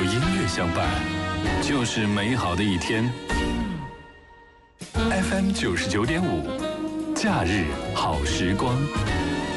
音乐相伴，就是美好的一天。FM 99.5，假日好时光。